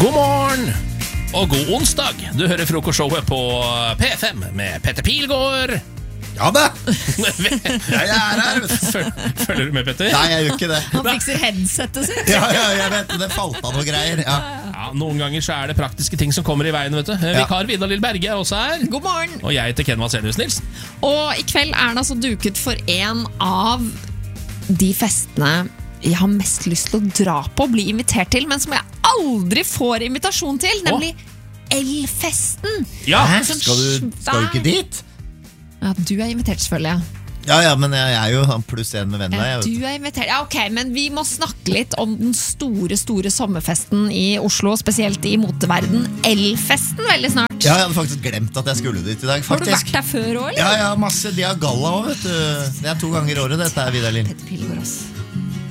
God morgen og god onsdag. Du hører frokostshowet på P5 med Petter Pilgaard. Ja da, jeg her. Følger du med, Petter? Nei, jeg gjør ikke det. Han fikser headsetet sitt. Ja, jeg vet det falt av noe greier. Ja, Noen ganger så det praktiske ting som kommer i veien, vet du. Vikar Vidar Lill Berge også her. God morgen. Og jeg heter Ken Vasenius Nilsen. Og i kveld den altså duket for en av de festene jeg har mest lyst til å dra på og bli invitert til, men som jeg aldri får invitasjon til, nemlig Elfesten. Ja, skal du ikke dit? Ja, du invitert selvfølgelig, Ja, men jeg jo pluss en med vennene. ja. Du invitert, ja ok, men vi må snakke litt om den store sommerfesten i Oslo, spesielt i moteverden, Elfesten, veldig snart. Ja, jeg hadde faktisk glemt at jeg skulle dit i dag, Har du faktisk. vært der før også, eller? Ja, masse. De har galla også, vet du. Det 2 ganger i året, dette Vidar Lill. Petter Pilgaard, ass.